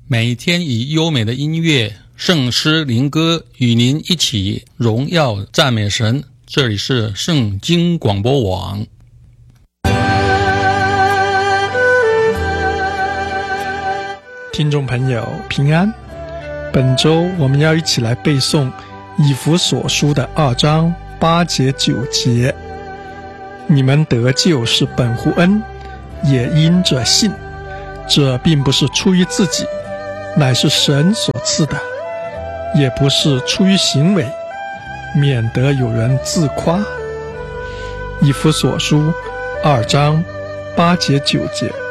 每天以优美的音乐、圣诗灵歌与您一起荣耀赞美神。这里是圣经广播网。 听众朋友平安，本周我们要一起来背诵以弗所书的2章8节9节。你们得救是本乎恩，也因着信，这并不是出于自己，乃是神所赐的，也不是出于行为，免得有人自夸。以弗所书2章8节9节。